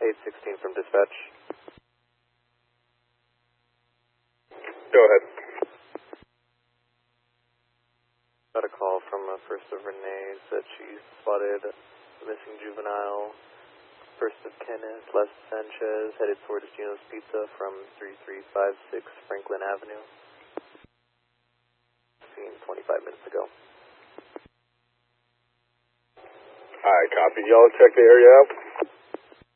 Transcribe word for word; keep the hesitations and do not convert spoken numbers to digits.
eight sixteen from dispatch. Go ahead. Got a call from a First of Renee that she spotted missing juvenile. First of Kenneth, Les Sanchez, headed towards Gino's Pizza from three three five six Franklin Avenue. Seen twenty-five minutes ago. Alright, copy. Y'all check the area out.